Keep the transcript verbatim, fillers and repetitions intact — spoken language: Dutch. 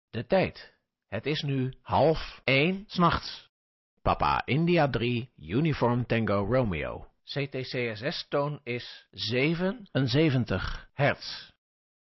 De tijd. Het is nu half één 's nachts. Papa India drie, Uniform Tango Romeo. C T C S S-toon is zevenenzeventig hertz.